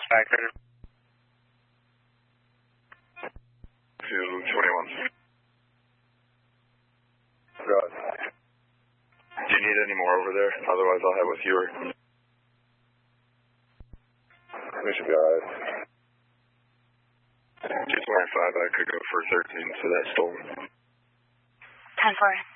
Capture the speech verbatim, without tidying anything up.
Factor. two twenty-one. Good. Do you need any more over there? Otherwise, I'll head with you. We should be alright. two twenty-five, I could go for thirteen for that stolen. ten four.